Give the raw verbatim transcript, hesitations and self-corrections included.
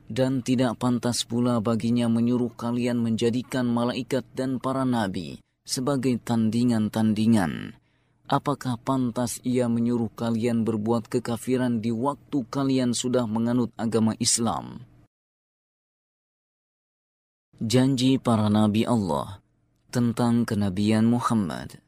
Dan tidak pantas pula baginya menyuruh kalian menjadikan malaikat dan para nabi sebagai tandingan-tandingan. Apakah pantas ia menyuruh kalian berbuat kekafiran di waktu kalian sudah menganut agama Islam? Janji para nabi Allah tentang kenabian Muhammad.